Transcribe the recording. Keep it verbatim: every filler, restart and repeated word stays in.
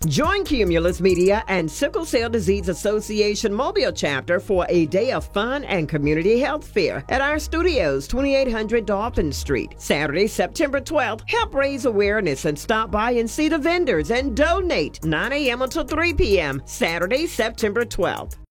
Join Cumulus Media and Sickle Cell Disease Association Mobile Chapter for a day of fun and community health fair at our studios, twenty-eight hundred Dolphin Street. Saturday, September twelfth. Help raise awareness and stop by and see the vendors and donate nine a.m. until three p.m. Saturday, September twelfth.